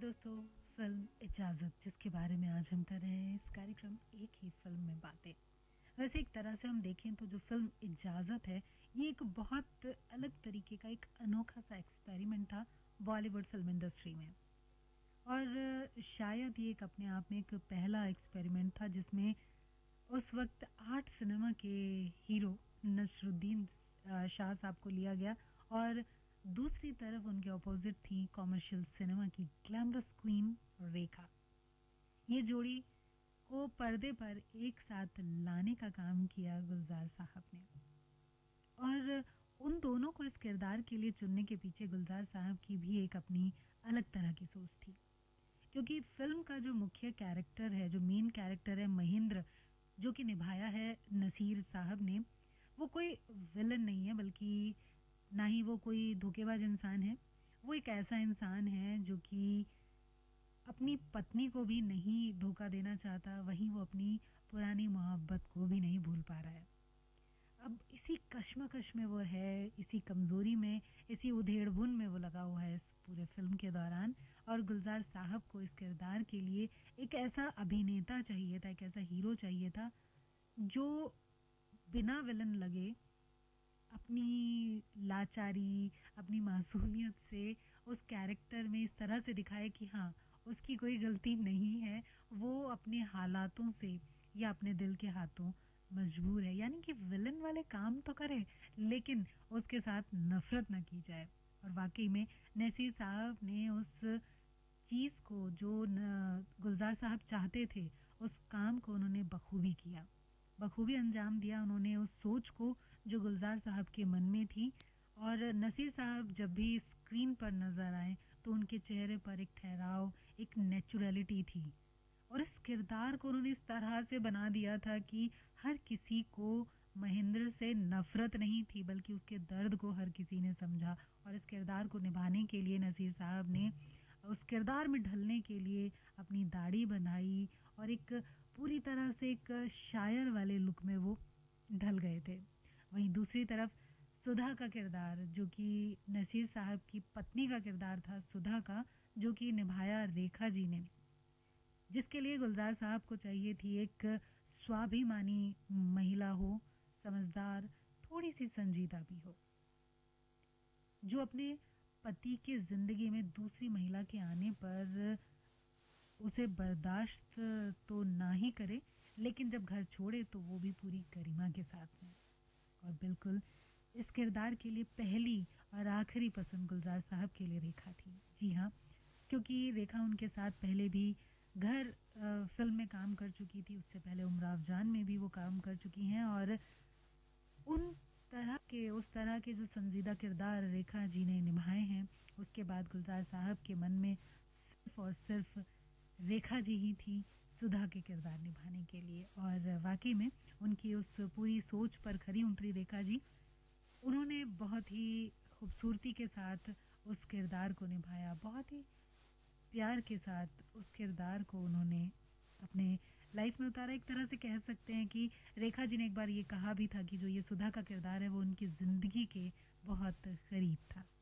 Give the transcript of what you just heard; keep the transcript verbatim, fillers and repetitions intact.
दोस्तों, फिल्म इजाजत, जिसके बारे में आज हम कर रहे हैं इस कार्यक्रम एक ही फिल्म में बातें। वैसे एक तरह से हम देखें तो जो फिल्म इजाजत है, ये एक बहुत अलग तरीके का एक अनोखा सा एक्सपेरिमेंट था बॉलीवुड फिल्म इंडस्ट्री में। और शायद ये एक अपने आप में एक पहला एक्सपेरिमेंट था जिसमें उस वक्त आर्ट सिनेमा के हीरो नसरुद्दीन शाह साहब को लिया गया और दूसरी तरफ उनके ऑपोजिट थी कॉमर्शियल सिनेमा की ग्लैमरस क्वीन रेखा। ये जोड़ी को पर्दे पर एक साथ लाने का काम किया गुलजार साहब ने, और उन दोनों को इस किरदार के लिए चुनने के पीछे गुलजार साहब की भी एक अपनी अलग तरह की सोच थी। क्योंकि फिल्म का जो मुख्य कैरेक्टर है, जो मेन कैरेक्टर है महेंद्र, जो कि निभाया है नसीर साहब ने, वो कोई विलन नहीं है, बल्कि ना ही वो कोई धोखेबाज इंसान है। वो एक ऐसा इंसान है जो कि अपनी पत्नी को भी नहीं धोखा देना चाहता, वहीं वो अपनी पुरानी मोहब्बत को भी नहीं भूल पा रहा है। अब इसी कश्मकश में वो है, इसी कमजोरी में, इसी उधेड़बुन में वो लगा हुआ है इस पूरे फिल्म के दौरान। और गुलजार साहब को इस किरदार के लिए एक ऐसा अभिनेता चाहिए था, एक ऐसा हीरो चाहिए था जो बिना विलन लगे अपनी लाचारी, अपनी मासूमियत से उस कैरेक्टर में इस तरह से दिखाए कि हाँ, उसकी कोई गलती नहीं है, वो अपने हालातों से या अपने दिल के हाथों मजबूर है। यानी कि विलन वाले काम तो करे लेकिन उसके साथ नफरत न की जाए। और वाकई में नसीर साहब ने उस चीज को जो गुलजार साहब चाहते थे, उस काम को उन्होंने बखूबी किया, बखूबी अंजाम दिया उन्होंने उस सोच को जो गुलजार साहब के मन में थी। और नसीर साहब जब भी स्क्रीन पर नजर आए तो उनके चेहरे पर एक ठहराव, एक नेचुरलिटी थी। और इस किरदार को उन्होंने इस तरह से बना दिया था कि हर किसी को महेंद्र से नफरत नहीं थी, बल्कि उसके दर्द को हर किसी ने समझा। और इस किरदार को निभाने के लिए नसीर साहब ने उस किरदार में ढलने के लिए अपनी दाढ़ी बनाई और एक पूरी तरह से एक शायर वाले लुक में वो ढल गए थे। वहीं दूसरी तरफ सुधा का किरदार, जो कि नसीर साहब की पत्नी का किरदार था, सुधा का, जो कि निभाया रेखा जी ने, जिसके लिए गुलजार साहब को चाहिए थी एक स्वाभिमानी महिला हो, समझदार, थोड़ी सी संजीदा भी हो, जो अपने पति के जिंदगी में दूसरी महिला के आने पर उसे बर्दाश्त तो ना ही करे, लेकिन जब घर छोड़े तो वो भी पूरी गरिमा के साथ में। और बिल्कुल इस किरदार के लिए पहली और आखिरी पसंद गुलजार साहब के लिए रेखा थी। जी हाँ, क्योंकि रेखा उनके साथ पहले भी घर फिल्म में काम कर चुकी थी, उससे पहले उमराव जान में भी वो काम कर चुकी हैं। और उन तरह के उस तरह के जो संजीदा किरदार रेखा जी ने निभाए हैं, उसके बाद गुलजार साहब के मन में सिर्फ और सिर्फ रेखा जी ही थी सुधा के किरदार निभाने के लिए। और वाकई में उनकी उस पूरी सोच पर खरी उतरी रेखा जी। उन्होंने बहुत ही खूबसूरती के साथ उस किरदार को निभाया, बहुत ही प्यार के साथ उस किरदार को उन्होंने अपने लाइफ में उतारा। एक तरह से कह सकते हैं कि रेखा जी ने एक बार ये कहा भी था कि जो ये सुधा का किरदार है वो उनकी जिंदगी के बहुत करीब था।